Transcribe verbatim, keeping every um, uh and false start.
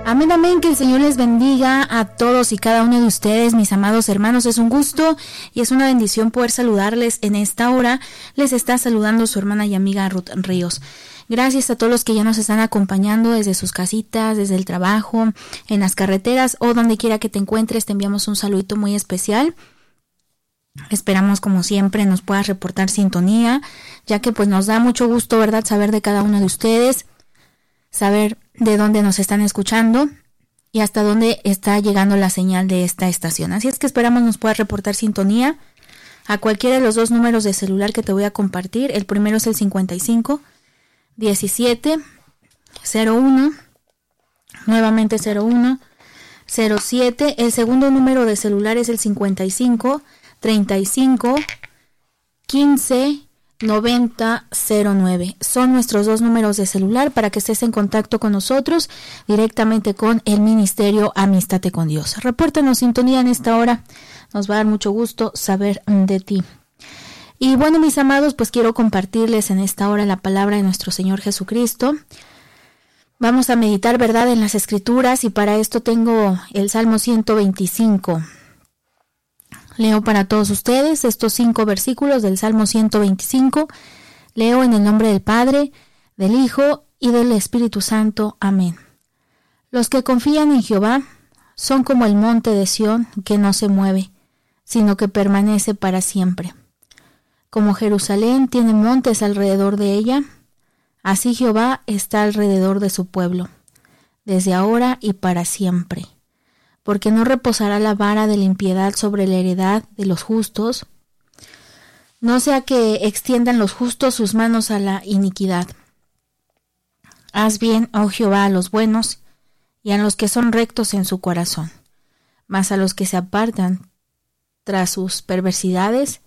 Amén, amén, que el Señor les bendiga a todos y cada uno de ustedes, mis amados hermanos. Es un gusto y es una bendición poder saludarles en esta hora. Les está saludando su hermana y amiga Ruth Ríos. Gracias a todos los que ya nos están acompañando desde sus casitas, desde el trabajo, en las carreteras o donde quiera que te encuentres. Te enviamos un saludito muy especial. Esperamos, como siempre, nos puedas reportar sintonía, ya que pues nos da mucho gusto, ¿verdad?, saber de cada uno de ustedes, saber de dónde nos están escuchando y hasta dónde está llegando la señal de esta estación. Así es que esperamos nos puedas reportar sintonía a cualquiera de los dos números de celular que te voy a compartir. El primero es el cincuenta y cinco, diecisiete, cero uno, nuevamente cero uno, cero siete. El segundo número de celular es el cincuenta y cinco, treinta y cinco, quince, noventa, cero nueve. Son nuestros dos números de celular para que estés en contacto con nosotros directamente con el Ministerio Amístate con Dios. Repórtanos sintonía en esta hora. Nos va a dar mucho gusto saber de ti. Y bueno, mis amados, pues quiero compartirles en esta hora la palabra de nuestro Señor Jesucristo. Vamos a meditar, ¿verdad?, en las Escrituras, y para esto tengo el Salmo ciento veinticinco. Leo para todos ustedes estos cinco versículos del Salmo ciento veinticinco. Leo en el nombre del Padre, del Hijo y del Espíritu Santo. Amén. Los que confían en Jehová son como el monte de Sión, que no se mueve, sino que permanece para siempre. Como Jerusalén tiene montes alrededor de ella, así Jehová está alrededor de su pueblo, desde ahora y para siempre. Porque no reposará la vara de la impiedad sobre la heredad de los justos, no sea que extiendan los justos sus manos a la iniquidad. Haz bien, oh Jehová, a los buenos y a los que son rectos en su corazón, mas a los que se apartan tras sus perversidades